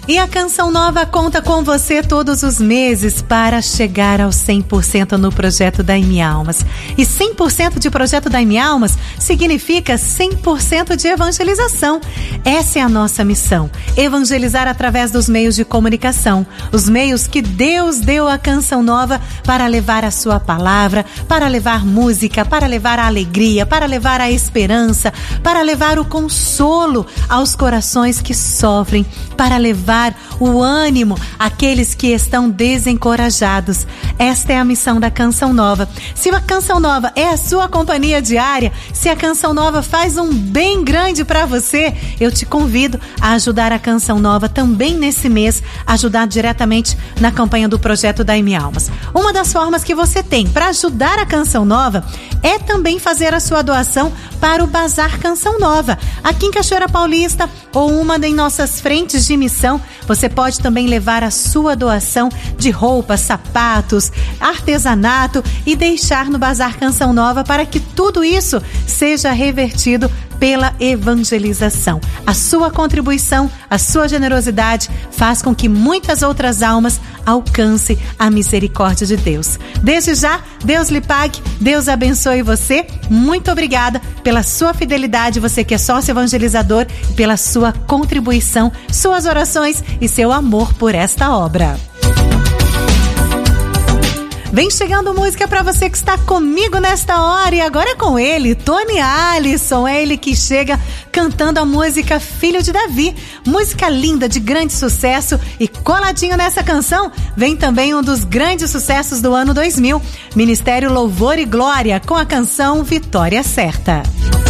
E a Canção Nova conta com você todos os meses para chegar aos 100% no Projeto Dai-me Almas. E 100% de Projeto Dai-me Almas significa 100% de evangelização. Essa é a nossa missão, evangelizar através dos meios de comunicação, os meios que Deus deu à Canção Nova para levar a sua palavra, para levar música, para levar a alegria, para levar a esperança, para levar o consolo aos corações que sofrem, para levar o ânimo àqueles que estão desencorajados. Esta é a missão da Canção Nova. Se a Canção Nova é a sua companhia diária, se a Canção Nova faz um bem grande para você, eu te convido a ajudar a Canção Nova também nesse mês, ajudar diretamente na campanha do Projeto Dai-me Almas. Uma das formas que você tem para ajudar a Canção Nova é também fazer a sua doação para o Bazar Canção Nova, aqui em Cachoeira Paulista ou uma de nossas frentes de missão. Você pode também levar a sua doação de roupas, sapatos, artesanato e deixar no Bazar Canção Nova para que tudo isso seja revertido pela evangelização. A sua contribuição, a sua generosidade faz com que muitas outras almas alcancem a misericórdia de Deus. Desde já, Deus lhe pague, Deus abençoe você. Muito obrigada pela sua fidelidade, você que é sócio evangelizador, e pela sua contribuição, suas orações e seu amor por esta obra. Vem chegando música para você que está comigo nesta hora, e agora é com ele, Tony Allison. É ele que chega cantando a música Filho de Davi, música linda, de grande sucesso. E coladinho nessa canção vem também um dos grandes sucessos do ano 2000, Ministério Louvor e Glória, com a canção Vitória Certa.